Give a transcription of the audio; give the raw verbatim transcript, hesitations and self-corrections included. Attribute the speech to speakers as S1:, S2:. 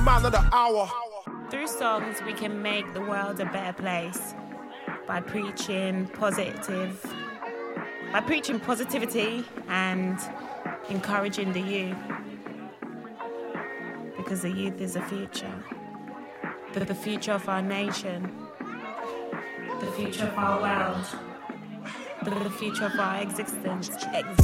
S1: the man of the hour.
S2: Through songs, we can make the world a better place by preaching positive, by preaching positivity and encouraging the youth. Because the youth is the future. The, the future of our nation. The future of our world. The, the future of our existence.